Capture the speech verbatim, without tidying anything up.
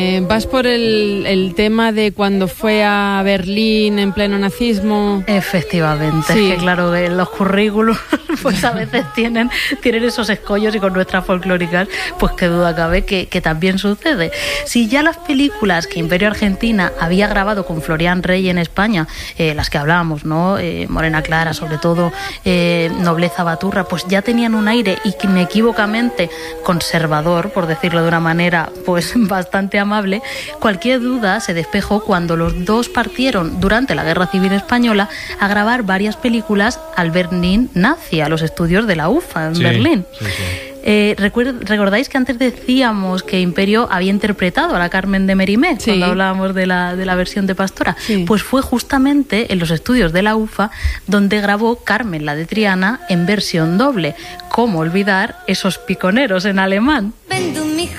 Eh, ¿Vas por el, el tema de cuando fue a Berlín en pleno nazismo? Efectivamente, sí. Es que claro, los currículos pues a veces tienen, tienen esos escollos, y con nuestras folclóricas, pues qué duda cabe que, que también sucede. Si ya las películas que Imperio Argentina había grabado con Florian Rey en España, eh, las que hablábamos, ¿no? Eh, Morena Clara, sobre todo, eh, Nobleza Baturra, pues ya tenían un aire inequívocamente conservador, por decirlo de una manera pues bastante amable. Cualquier duda se despejó cuando los dos partieron durante la Guerra Civil Española a grabar varias películas al Berlín nazi, a los estudios de la U F A en sí, Berlín. Sí, sí. Eh, ¿Recordáis que antes decíamos que Imperio había interpretado a la Carmen de Mérimée, sí, cuando hablábamos de la, de la versión de Pastora? Sí. Pues fue justamente en los estudios de la U F A donde grabó Carmen la de Triana en versión doble. ¿Cómo olvidar esos piconeros en alemán? Wenn du mich